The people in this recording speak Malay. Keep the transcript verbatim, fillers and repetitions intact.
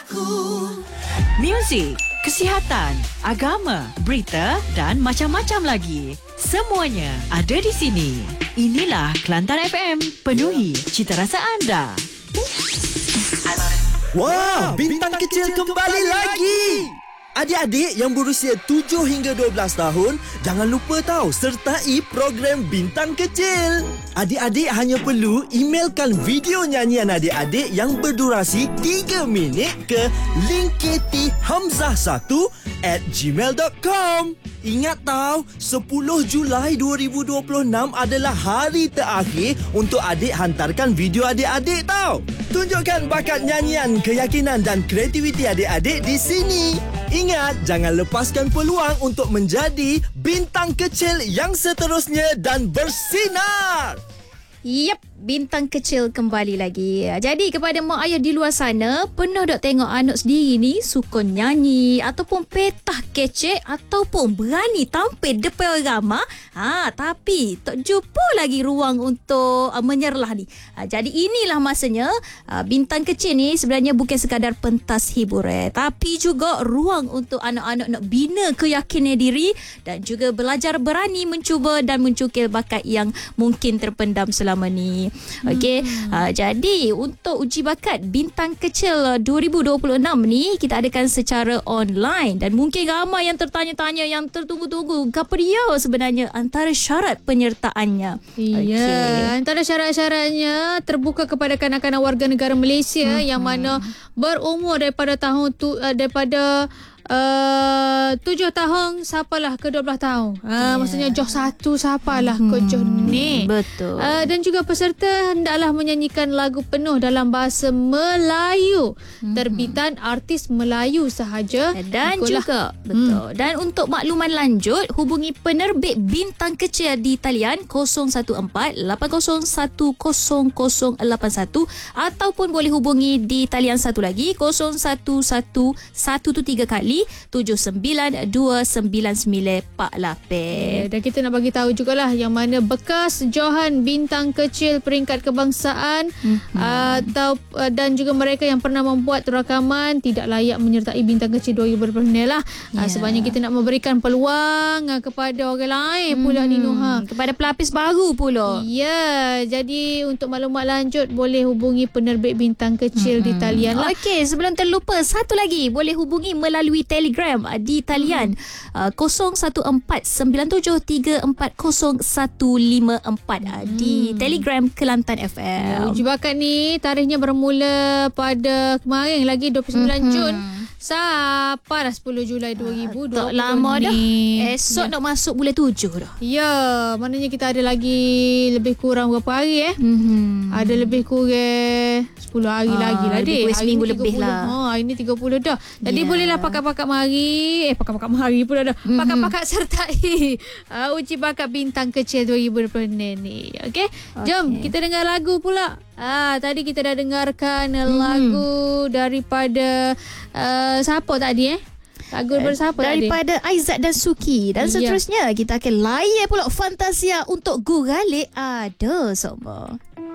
Cintaku. Muzik, kesihatan, agama, berita dan macam-macam lagi. Semuanya ada di sini. Inilah Kelantan F M. Penuhi cita rasa anda. Wah, bintang kecil kembali lagi. Adik-adik yang berusia tujuh hingga dua belas tahun, jangan lupa tahu sertai program Bintang Kecil. Adik-adik hanya perlu emailkan video nyanyian adik-adik yang berdurasi tiga minit ke linketihamzah satu at gmail dot com. Ingat tahu, sepuluh Julai dua ribu dua puluh enam adalah hari terakhir untuk adik hantarkan video adik-adik tahu. Tunjukkan bakat nyanyian, keyakinan dan kreativiti adik-adik di sini. Ingat, jangan lepaskan peluang untuk menjadi bintang kecil yang seterusnya dan bersinar. Yep, bintang kecil kembali lagi. Jadi kepada mak ayah di luar sana, pernah tak tengok anak sendiri ni sukun nyanyi ataupun petah kecek ataupun berani tampil depan ramah, ha, tapi tak jumpa lagi ruang untuk uh, menyerlah ni. Ha, jadi inilah masanya uh, bintang kecil ni sebenarnya bukan sekadar pentas hiburan, tapi juga ruang untuk anak-anak nak bina keyakinan diri dan juga belajar berani mencuba dan mencukil bakat yang mungkin terpendam selama ni. Okey, hmm. uh, jadi untuk uji bakat bintang kecil dua ribu dua puluh enam ni kita adakan secara online dan mungkin ramai yang tertanya-tanya, yang tertunggu-tunggu apa dia sebenarnya antara syarat penyertaannya. Iya, okay. Antara syarat-syaratnya terbuka kepada kanak-kanak warga negara Malaysia hmm. yang mana berumur daripada tahun tu uh, daripada Uh, tujuh tahun sapalah ke dua belas tahun. Uh, yeah. Maksudnya joh satu sapalah hmm. ke joh ni. Betul. Uh, dan juga peserta hendaklah menyanyikan lagu penuh dalam bahasa Melayu. Hmm. Terbitan artis Melayu sahaja. Dan Ikulah. juga betul. Hmm. Dan untuk makluman lanjut, hubungi penerbit Bintang Kecil di talian kosong satu empat lapan kosong satu kosong kosong lapan satu ataupun boleh hubungi di talian satu lagi kosong satu satu satu tu tiga kali tujuh sembilan dua sembilan sembilan empat lapan. Dan kita nak bagi tahu jugalah yang mana bekas johan bintang kecil peringkat kebangsaan mm-hmm. atau uh, dan juga mereka yang pernah membuat rakaman tidak layak menyertai bintang kecil dua ribu dua puluh ni lah. Yeah. Uh, sebabnya kita nak memberikan peluang uh, kepada orang lain mm-hmm. pula ni Nuha. Kepada pelapis baru pula. Ya, yeah, jadi untuk maklumat lanjut boleh hubungi penerbit Bintang Kecil mm-hmm. di talian lah. Okey, sebelum terlupa satu lagi boleh hubungi melalui Telegram di talian hmm. uh, kosong satu empat sembilan tujuh tiga empat kosong satu lima empat uh, hmm. di Telegram Kelantan F M. Ya, uji bakat ni tarikhnya bermula pada kemarin lagi dua puluh sembilan hmm. Jun sampai dah sepuluh Julai dua ribu dua puluh. Tak lama dah. Esok ya. nak masuk bulan tujuh dah. Ya, maknanya kita ada lagi lebih kurang berapa hari eh? Hmm. Ada lebih kurang sepuluh hari ah, lagi lah dek. Seminggu lebih lah. Ha, hari ni tiga puluh dah. Jadi yeah. bolehlah pakat-pakat mari. Eh, pakat-pakat mari pula dah. Mm-hmm. Pakat-pakat sertai uh, uji bakat Bintang Kecil dua ribu dua puluh ni. Okey. Okay. Jom kita dengar lagu pula. Ah, tadi kita dah dengarkan mm. lagu daripada uh, siapa tadi eh? Lagu daripada siapa tadi? Daripada Aizat dan Suki. Dan yeah. seterusnya kita akan layan pula Fantasia untuk Guralik Ada Semua.